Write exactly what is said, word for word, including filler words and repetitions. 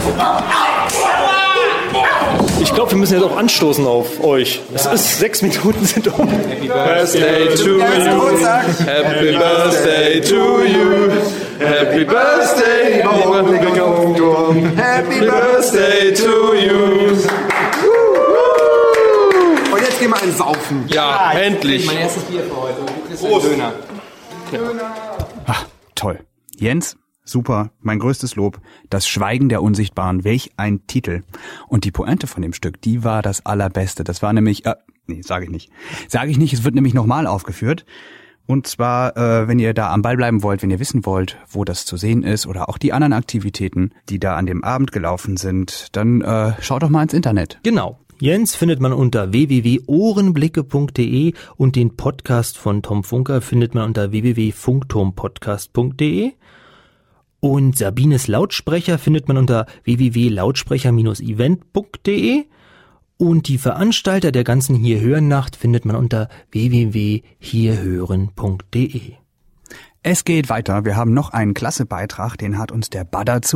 Ich glaube, wir müssen jetzt auch anstoßen auf euch. Es ist sechs Minuten sind um. Happy Birthday to you. Happy Birthday to you. Happy Birthday. Happy Birthday to you. Und jetzt gehen wir einen saufen. Ja, ja, endlich. Mein erstes Bier für heute. Du kriegst einen Döner. Döner. Ach, toll. Jens, super, mein größtes Lob. Das Schweigen der Unsichtbaren, welch ein Titel. Und die Pointe von dem Stück, die war das Allerbeste. Das war nämlich, äh, nee, sage ich nicht. Sage ich nicht, es wird nämlich nochmal aufgeführt. Und zwar, äh, wenn ihr da am Ball bleiben wollt, wenn ihr wissen wollt, wo das zu sehen ist oder auch die anderen Aktivitäten, die da an dem Abend gelaufen sind, dann äh, schaut doch mal ins Internet. Genau. Jens findet man unter w w w punkt ohrenblicke punkt d e und den Podcast von Tom Funker findet man unter w w w punkt funkturmpodcast punkt d e und Sabines Lautsprecher findet man unter w w w punkt lautsprecher event punkt d e und die Veranstalter der ganzen Hier-Hören-Nacht findet man unter w w w punkt hierhören punkt d e. Es geht weiter. Wir haben noch einen klasse Beitrag, den hat uns der Badder zu